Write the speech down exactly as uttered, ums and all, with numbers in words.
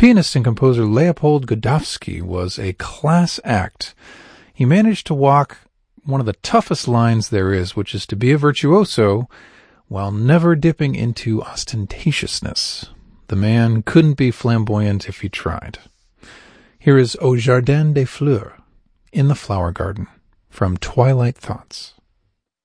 Pianist and composer Leopold Godowsky was a class act. He managed to walk one of the toughest lines there is, which is to be a virtuoso while never dipping into ostentatiousness. The man couldn't be flamboyant if he tried. Here is Au Jardin des Fleurs, In the Flower Garden, from Twilight Thoughts.